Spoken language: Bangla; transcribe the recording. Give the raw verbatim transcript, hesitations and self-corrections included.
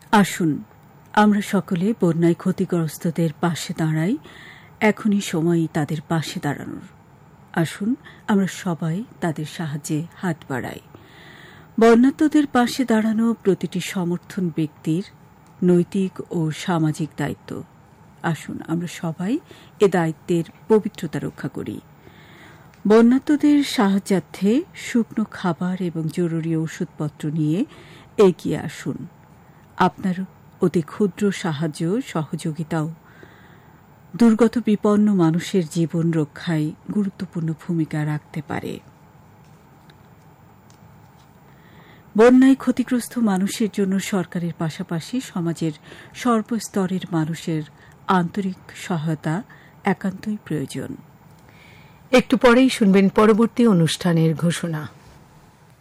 আসুন আমরা সকলে বন্যায় ক্ষতিগ্রস্তদের পাশে দাঁড়াই। এখনই সময় তাদের পাশে দাঁড়ানোর। আসুন আমরা সবাই তাদের সাহায্যে হাত বাড়াই। বন্যার্তদের পাশে দাঁড়ানো প্রতিটি সমর্থন ব্যক্তির নৈতিক ও সামাজিক দায়িত্ব। আসুন আমরা সবাই এ দায়িত্বের পবিত্রতা রক্ষা করি। বন্যার্তদের সাহায্যার্থে শুকনো খাবার এবং জরুরি ওষুধপত্র নিয়ে এগিয়ে আসুন। আপনার অতি ক্ষুদ্র সাহায্য সহযোগিতাও দুর্গত বিপন্ন মানুষের জীবন রক্ষায় গুরুত্বপূর্ণ ভূমিকা রাখতে পারে। বন্যায় ক্ষতিগ্রস্ত মানুষের জন্য সরকারের পাশাপাশি সমাজের সর্বস্তরের মানুষের আন্তরিক সহায়তা একান্তই প্রয়োজন। একটু পরেই শুনবেন পরবর্তী অনুষ্ঠানের ঘোষণা।